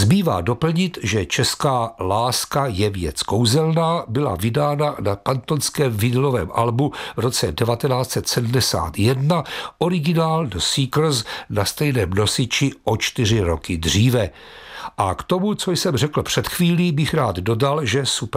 Zbývá doplnit, že česká Láska je věc kouzelná byla vydána na kantonském vinylovém albu v roce 1971, originál The Seekers na stejném nosiči o 4 roky dříve. A k tomu, co jsem řekl před chvílí, bych rád dodal, že